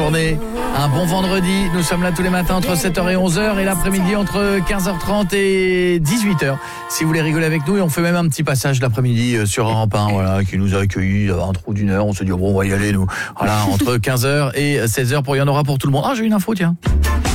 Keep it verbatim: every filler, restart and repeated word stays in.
journée, un bon vendredi. Nous sommes là tous les matins entre sept heures et onze heures et l'après-midi entre quinze heures trente et dix-huit heures. Si vous voulez rigoler avec nous, et on fait même un petit passage l'après-midi sur Europe un, voilà, qui nous a accueillis à un trou d'une heure. On se dit, oh, bon, on va y aller, nous. Voilà, entre quinze heures et seize heures, pour, il y en aura pour tout le monde. Ah, j'ai une info, tiens.